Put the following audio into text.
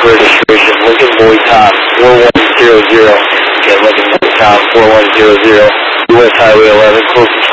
registration, Lincoln Boy Tom 4100. Again, Lincoln Boy Tom 4100. US Highway 11, close to